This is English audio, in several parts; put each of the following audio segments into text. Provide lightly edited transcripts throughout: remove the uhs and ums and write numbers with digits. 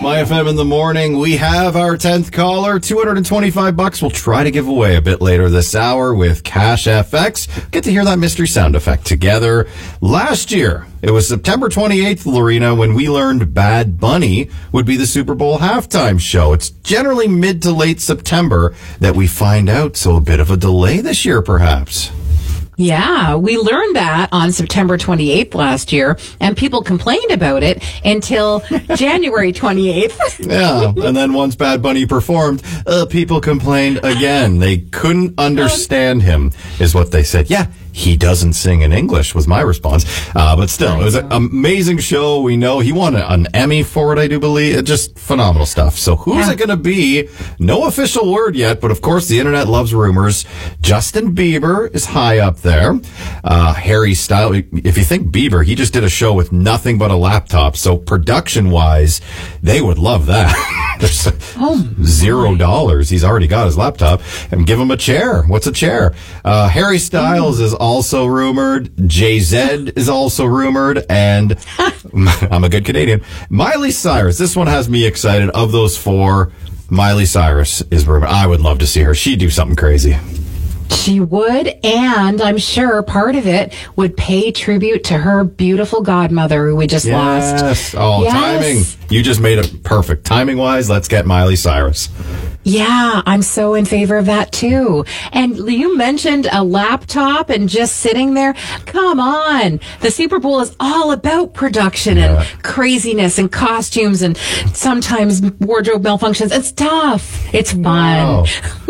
My FM in the morning. We have our 10th caller, $225. We'll try to give away a bit later this hour with Cash FX. Get to hear that mystery sound effect together. Last year, it was September 28th, Lorena, when we learned Bad Bunny would be the Super Bowl halftime show. It's generally mid to late September that we find out, so a bit of a delay this year, perhaps. Yeah, we learned that on September 28th last year, and people complained about it until January 28th. Yeah, and then once Bad Bunny performed, people complained again. They couldn't understand him, is what they said. Yeah, he doesn't sing in English, was my response. But still, it was an amazing show. We know he won an Emmy for it, I do believe. Just phenomenal stuff. So who's it going to be? No official word yet, but of course the internet loves rumors. Justin Bieber is high up there. Harry Styles, if you think Bieber, he just did a show with nothing but a laptop. So production-wise, they would love that. There's $0. He's already got his laptop. And give him a chair. What's a chair? Harry Styles is also rumored. Jay-Z is also rumored. And I'm a good Canadian. Miley Cyrus. This one has me excited. Of those four, Miley Cyrus is rumored. I would love to see her. She'd do something crazy. She would, and I'm sure part of it would pay tribute to her beautiful godmother who we just lost. Oh, yes. Timing. You just made it perfect. Timing-wise, let's get Miley Cyrus. Yeah, I'm so in favor of that, too. And you mentioned a laptop and just sitting there. Come on. The Super Bowl is all about production and craziness and costumes and sometimes wardrobe malfunctions and stuff. It's fun.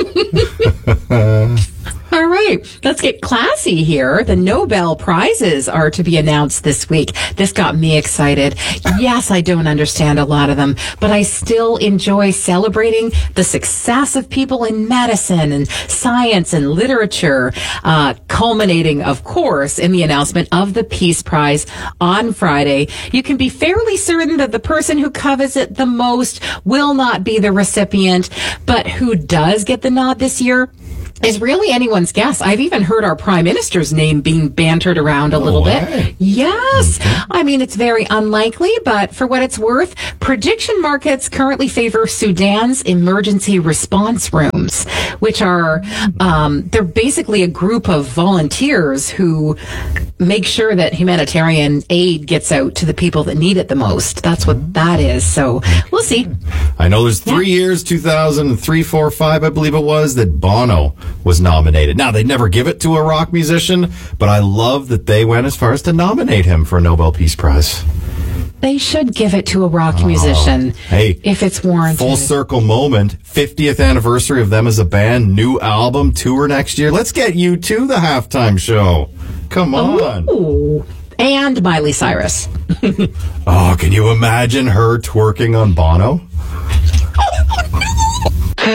Wow. All right, let's get classy here. The Nobel Prizes are to be announced this week. This got me excited. Yes, I don't understand a lot of them, but I still enjoy celebrating the success of people in medicine and science and literature, culminating, of course, in the announcement of the Peace Prize on Friday. You can be fairly certain that the person who covets it the most will not be the recipient, but who does get the nod this year is really anyone's guess. I've even heard our Prime Minister's name being bantered around a little bit. Yes. I mean, it's very unlikely, but for what it's worth, prediction markets currently favor Sudan's emergency response rooms, which are, they're basically a group of volunteers who make sure that humanitarian aid gets out to the people that need it the most. That's what that is. So we'll see. I know there's 3 years, 2003, 4, 5, I believe it was, that Bono was nominated. Now, they never give it to a rock musician, but I love that they went as far as to nominate him for a Nobel Peace Prize. They should give it to a rock musician if it's warranted. Full circle moment, 50th anniversary of them as a band, new album, tour next year. Let's get you to the halftime show. Come on. Ooh. And Miley Cyrus. Can you imagine her twerking on Bono?